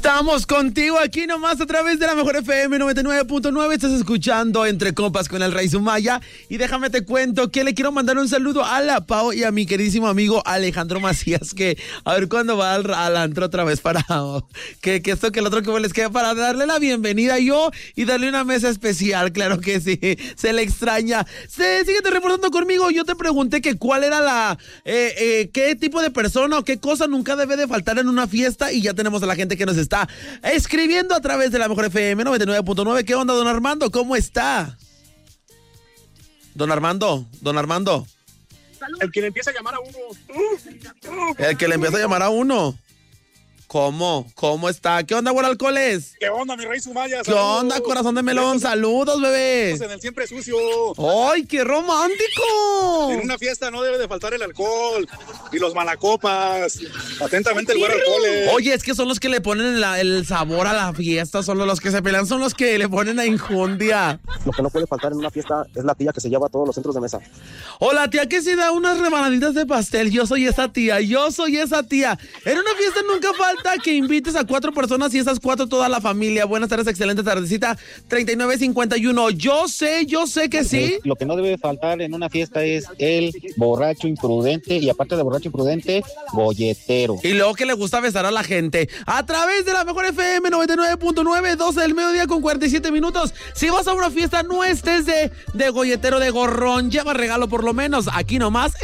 Estamos contigo aquí nomás a través de la mejor FM 99.9. Estás escuchando Entre Compas con el Rey Sumaya. Y déjame te cuento que le quiero mandar un saludo a la Pau y a mi queridísimo amigo Alejandro Macías, que a ver cuándo va al antro otra vez para que esto que el otro que les queda para darle la bienvenida yo y darle una mesa especial. Claro que sí, se le extraña. Síguete reportando conmigo. Yo te pregunté que cuál era qué tipo de persona o qué cosa nunca debe de faltar en una fiesta, y ya tenemos a la gente que nos está escribiendo a través de la mejor FM 99.9. ¿Qué onda, don Armando? ¿Cómo está? Don Armando. El que le empieza a llamar a uno. El que le empieza a llamar a uno. ¿Cómo está? ¿Qué onda, Alcoholes? ¿Qué onda, mi Rey Sumaya? ¿Qué onda, corazón de melón? Saludos, bebé. En el siempre sucio. ¡Ay, qué romántico! En una fiesta no debe de faltar el alcohol y los malacopas. Atentamente, el güero Alcoholes. Oye, es que son los que le ponen el sabor a la fiesta, son los que se pelean, son los que le ponen la injundia. Lo que no puede faltar en una fiesta es la tía que se lleva a todos los centros de mesa. O la tía que se da unas rebanaditas de pastel. Yo soy esa tía. En una fiesta nunca falta que invites a 4 personas y esas 4 toda la familia. Buenas tardes, excelente tardecita. 3951. Yo sé que sí. Lo que no debe faltar en una fiesta es el borracho imprudente, y aparte de borracho imprudente, golletero. Y luego que le gusta besar a la gente. A través de la mejor FM 99.9, 12 del mediodía con 47 minutos. Si vas a una fiesta, no estés de golletero, de gorrón. Lleva regalo por lo menos. Aquí nomás.